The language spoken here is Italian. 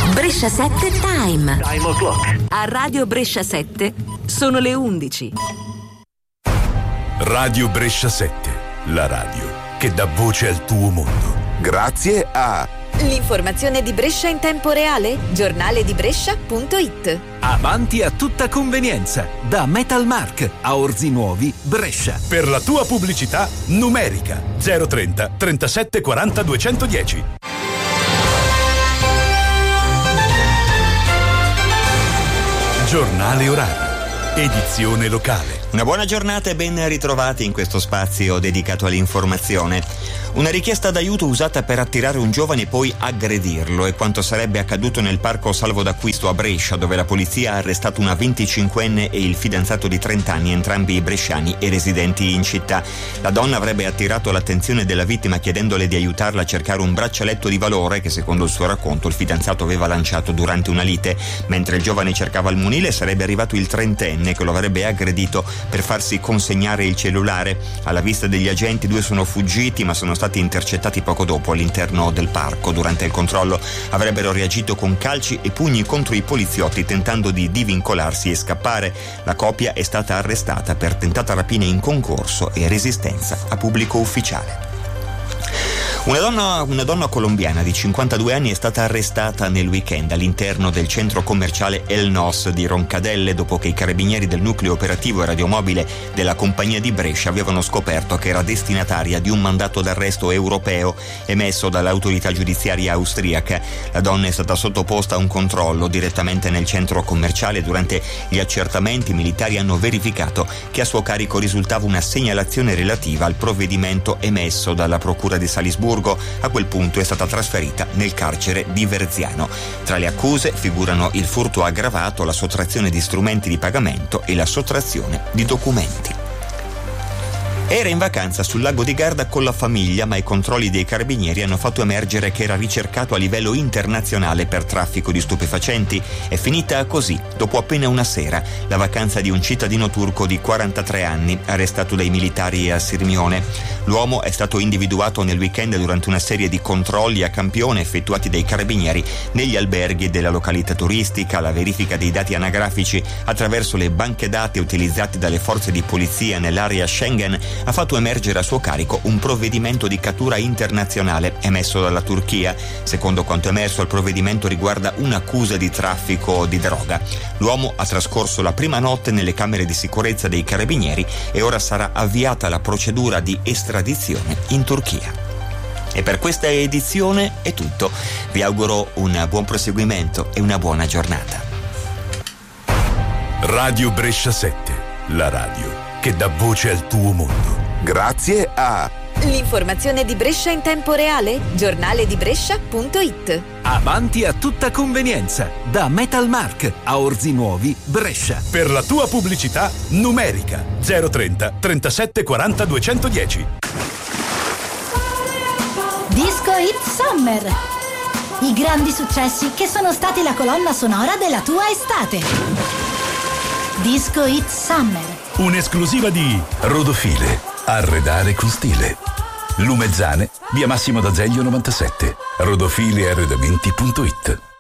Brescia 7 Time. Time o'clock. A Radio Brescia 7 sono le 11. Radio Brescia 7, la radio che dà voce al tuo mondo. Grazie a l'informazione di Brescia in tempo reale, giornaledibrescia.it. Avanti a tutta convenienza, da Metalmark a Orzi Nuovi, Brescia. Per la tua pubblicità numerica 030 37 40 210. Giornale orario, edizione locale. Una buona giornata e ben ritrovati in questo spazio dedicato all'informazione. Una richiesta d'aiuto usata per attirare un giovane e poi aggredirlo è quanto sarebbe accaduto nel parco Salvo d'Acquisto a Brescia, dove la polizia ha arrestato una 25enne e il fidanzato di 30 anni, entrambi bresciani e residenti in città. La donna avrebbe attirato l'attenzione della vittima chiedendole di aiutarla a cercare un braccialetto di valore che, secondo il suo racconto, il fidanzato aveva lanciato durante una lite. Mentre il giovane cercava il munile, sarebbe arrivato il trentenne che lo avrebbe aggredito per farsi consegnare il cellulare. Alla vista degli agenti, 2 sono fuggiti, ma sono stati intercettati poco dopo all'interno del parco. Durante il controllo avrebbero reagito con calci e pugni contro i poliziotti, tentando di divincolarsi e scappare. La coppia è stata arrestata per tentata rapina in concorso e resistenza a pubblico ufficiale. Una donna colombiana di 52 anni è stata arrestata nel weekend all'interno del centro commerciale El Nos di Roncadelle, dopo che i carabinieri del nucleo operativo e radiomobile della compagnia di Brescia avevano scoperto che era destinataria di un mandato d'arresto europeo emesso dall'autorità giudiziaria austriaca. La donna è stata sottoposta a un controllo direttamente nel centro commerciale. Durante gli accertamenti, i militari hanno verificato che a suo carico risultava una segnalazione relativa al provvedimento emesso dalla procura di Salisburgo. A quel punto è stata trasferita nel carcere di Verziano. Tra le accuse figurano il furto aggravato, la sottrazione di strumenti di pagamento e la sottrazione di documenti. Era in vacanza sul lago di Garda con la famiglia, ma i controlli dei carabinieri hanno fatto emergere che era ricercato a livello internazionale per traffico di stupefacenti. È finita così, dopo appena una sera, la vacanza di un cittadino turco di 43 anni, arrestato dai militari a Sirmione. L'uomo è stato individuato nel weekend durante una serie di controlli a campione effettuati dai carabinieri negli alberghi della località turistica. La verifica dei dati anagrafici attraverso le banche dati utilizzate dalle forze di polizia nell'area Schengen ha fatto emergere a suo carico un provvedimento di cattura internazionale emesso dalla Turchia. Secondo quanto emerso, il provvedimento riguarda un'accusa di traffico di droga. L'uomo ha trascorso la prima notte nelle camere di sicurezza dei carabinieri e ora sarà avviata la procedura di estradizione in Turchia. E per questa edizione è tutto. Vi auguro un buon proseguimento e una buona giornata. Radio Brescia 7, la radio che dà voce al tuo mondo. Grazie a l'informazione di Brescia in tempo reale, giornaledibrescia.it. Avanti a tutta convenienza, da Metalmark a Orzi Nuovi, Brescia. Per la tua pubblicità numerica 030 37 40 210. Disco Hit Summer. I grandi successi che sono stati la colonna sonora della tua estate. Disco Hit Summer. Un'esclusiva di Rodofile, arredare con stile. Lumezzane, via Massimo d'Azeglio 97. rodofilearredamenti.it.